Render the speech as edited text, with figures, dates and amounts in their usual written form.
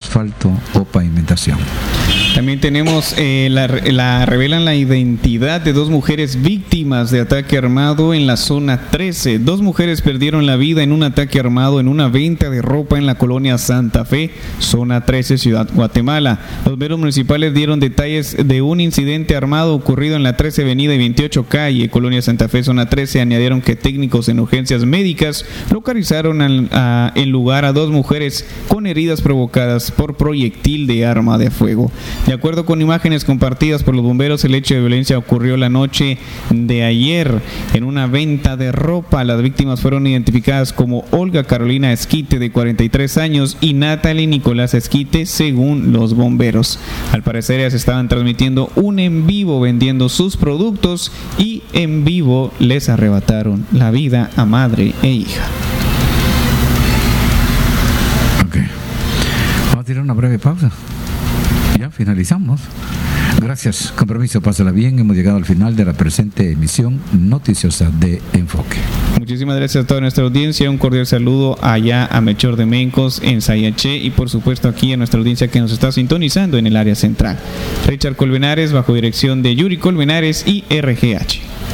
asfalto o pavimentación. También tenemos, revelan la identidad de 2 mujeres víctimas de ataque armado en la zona 13. 2 mujeres perdieron la vida en un ataque armado en una venta de ropa en la colonia Santa Fe, zona 13, Ciudad Guatemala. Los bomberos municipales dieron detalles de un incidente armado ocurrido en la 13 Avenida y 28 Calle, colonia Santa Fe, zona 13. Añadieron que técnicos en urgencias médicas localizaron en lugar a 2 mujeres con heridas provocadas por proyectil de arma de fuego. De acuerdo con imágenes compartidas por los bomberos, el hecho de violencia ocurrió la noche de ayer en una venta de ropa. Las víctimas fueron identificadas como Olga Carolina Esquite, de 43 años, y Natalie Nicolás Esquite, según los bomberos. Al parecer, ellas estaban transmitiendo un en vivo vendiendo sus productos y en vivo les arrebataron la vida a madre e hija. Ok. Vamos a tirar una breve pausa. Ya finalizamos. Gracias, compromiso, pásala bien. Hemos llegado al final de la presente emisión noticiosa de Enfoque. Muchísimas gracias a toda nuestra audiencia. Un cordial saludo allá a Melchor de Mencos en Sayaché y por supuesto aquí a nuestra audiencia que nos está sintonizando en el área central. Richard Colmenares bajo dirección de Yuri Colmenares y RGH.